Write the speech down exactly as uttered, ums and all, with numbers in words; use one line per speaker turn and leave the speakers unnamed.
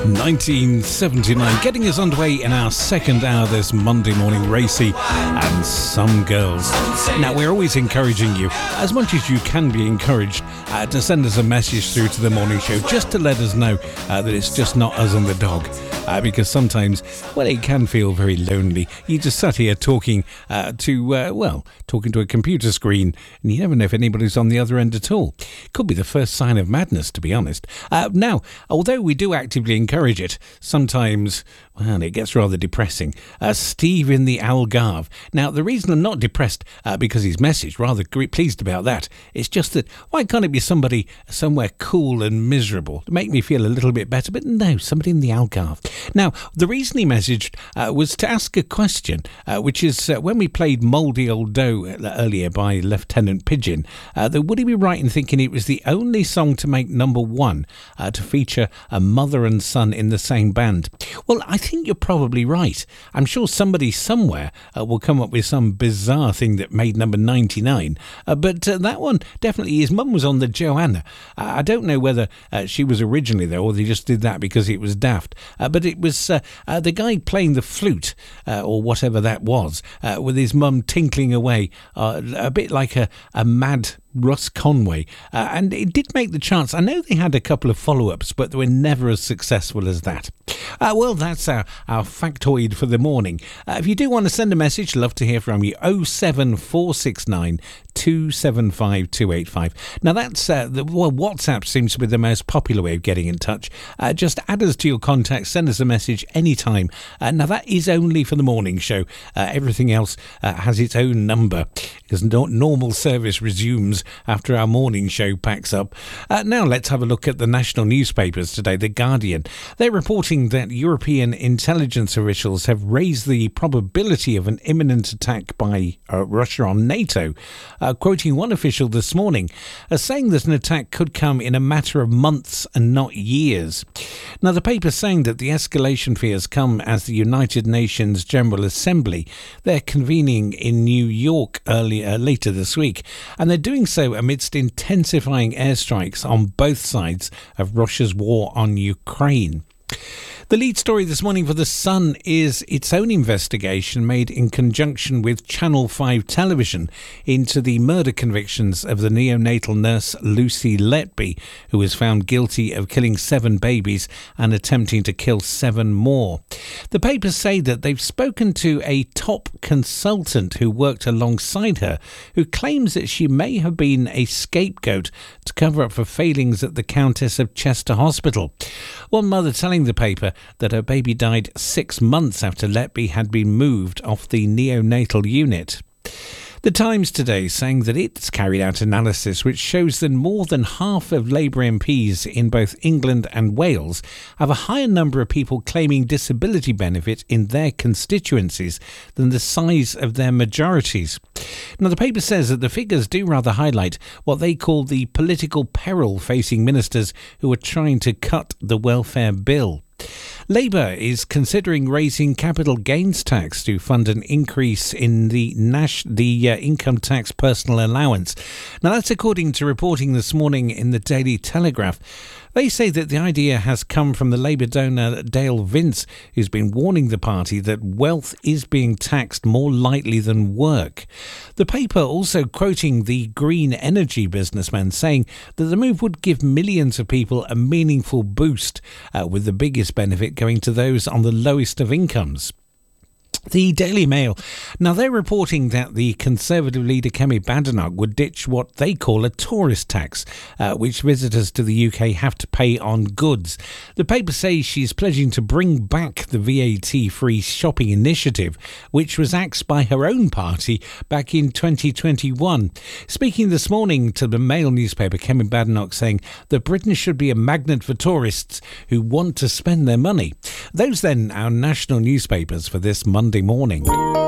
nineteen seventy-nine, getting us underway in our second hour this Monday morning, Racy and Some Girls. Now, we're always encouraging you, as much as you can be encouraged, uh, to send us a message through to the morning show, just to let us know uh, that it's just not us and the dog. Uh, because sometimes, well, it can feel very lonely. You just sat here talking uh, to, uh, well, talking to a computer screen, and you never know if anybody's on the other end at all. Could be the first sign of madness, to be honest. Uh, now, although we do actively encourage it, sometimes, well, it gets rather depressing. Uh, Steve in the Algarve. Now, the reason I'm not depressed uh, because he's messaged, rather pleased about that, it's just that, why can't it be somebody somewhere cool and miserable to make me feel a little bit better? But no, somebody in the Algarve. Now, the reason he messaged uh, was to ask a question, uh, which is uh, when we played Mouldy Old Dough earlier by Lieutenant Pigeon, uh, that would he be right in thinking it was the only song to make number one uh, to feature a mother and son in the same band? Well, I think you're probably right. I'm sure somebody somewhere uh, will come up with some bizarre thing that made number ninety-nine, uh, but uh, that one definitely, his mum was on the Joanna. Uh, I don't know whether uh, she was originally there or they just did that because it was daft, uh, but it was uh, uh, the guy playing the flute, uh, or whatever that was, uh, with his mum tinkling away, uh, a bit like a, a mad Russ Conway, uh, and it did make the charts. I know they had a couple of follow-ups, but they were never as successful as that. Uh, well, that's our, our factoid for the morning. Uh, if you do want to send a message, love to hear from you. oh seven four six nine two seven five two eight five. Now, that's uh, the, well, WhatsApp seems to be the most popular way of getting in touch. Uh, just add us to your contacts, send us a message anytime. Uh, now, that is only for the morning show. Uh, everything else uh, has its own number, because no, normal service resumes after our morning show packs up. Uh, now let's have a look at the national newspapers today. The Guardian. They're reporting that European intelligence officials have raised the probability of an imminent attack by uh, Russia on NATO, uh, quoting one official this morning as saying that an attack could come in a matter of months and not years. Now, the paper's saying that the escalation fears come as the United Nations General Assembly, they're convening in New York earlier, later this week, and they're doing so amidst intensifying airstrikes on both sides of Russia's war on Ukraine. The lead story this morning for The Sun is its own investigation made in conjunction with Channel five Television into the murder convictions of the neonatal nurse Lucy Letby, who was found guilty of killing seven babies and attempting to kill seven more. The papers say that they've spoken to a top consultant who worked alongside her, who claims that she may have been a scapegoat to cover up for failings at the Countess of Chester Hospital. One mother telling the paper that her baby died six months after Letby had been moved off the neonatal unit. The Times today saying that it's carried out analysis which shows that more than half of Labour M Ps in both England and Wales have a higher number of people claiming disability benefit in their constituencies than the size of their majorities. Now, the paper says that the figures do rather highlight what they call the political peril facing ministers who are trying to cut the welfare bill. Labour is considering raising capital gains tax to fund an increase in the Nash, the uh, income tax personal allowance. Now, that's according to reporting this morning in the Daily Telegraph. They say that the idea has come from the Labour donor Dale Vince, who's been warning the party that wealth is being taxed more lightly than work. The paper also quoting the green energy businessman saying that the move would give millions of people a meaningful boost, uh, with the biggest benefit going to those on the lowest of incomes. The Daily Mail. Now, they're reporting that the Conservative leader Kemi Badenoch would ditch what they call a tourist tax, uh, which visitors to the U K have to pay on goods. The paper says she's pledging to bring back the V A T-free shopping initiative, which was axed by her own party back in twenty twenty-one. Speaking this morning to the Mail newspaper, Kemi Badenoch saying that Britain should be a magnet for tourists who want to spend their money. Those then our national newspapers for this Monday morning.